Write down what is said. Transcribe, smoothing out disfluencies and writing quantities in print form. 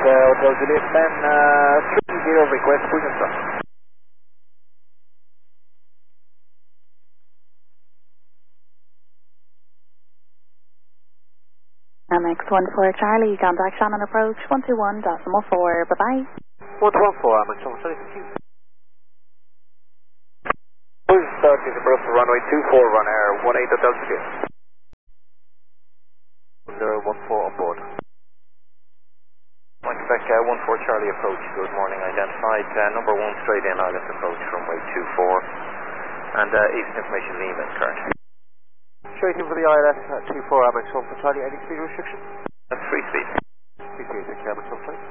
Hotel Juliet, man, 30 request, push and MX14 Charlie, contact Shannon approach 121.4, bye-bye. 114, MX14, thank you. Push start is approach to runway 24, run air 18 Hotel Juliet. 014 on board. Mike Quebec 14 Charlie approach, good morning, identified number 1 straight in Island approach runway 24 and East Information Lima is correct. Straight in for the ILS at 24 MX1 for Charlie, any speed restriction? That's free speed. Free speed, thank you, MX1 please.